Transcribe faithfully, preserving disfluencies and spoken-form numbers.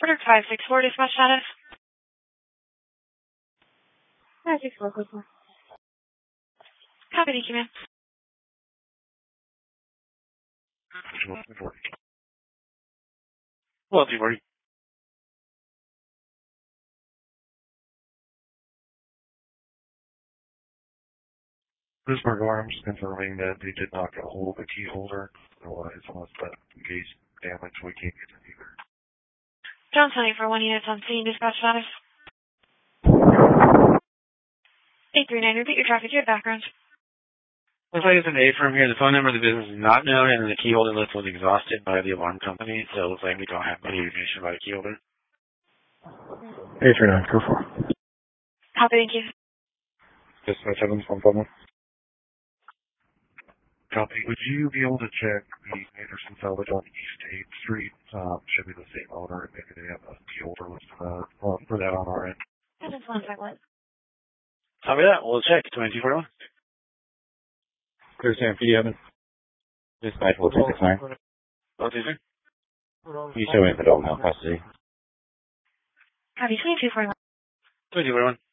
Order five six four, dispatch status. five six four, quick one. Copy, thank you, ma'am. Well, two forty. This is Margo Arms confirming that they did not get a hold of the key holder. Otherwise, unless that engaged damage, we can't get it either. John Tony for one unit on scene, dispatch status. eight three nine, repeat your traffic, you have background. Looks like it's an A firm here. The phone number of the business is not known, and the key holder list was exhausted by the alarm company, so it looks like we don't have any information about a key holder. eight three nine, go for it. Copy, thank you. Dispatch seven one five one. Copy. Would you be able to check the Anderson salvage on East eighth Street? Um, should be the same owner. Maybe they have a key holder list for that, well, for that on our end. Just one second. Copy that. We'll check. twenty-two forty-one. Clear San P D, Evan. Dispatch one two six nine. one two six. You show in for Dalton Health, custody. Copy, twenty-two forty-one. twenty-two forty-one.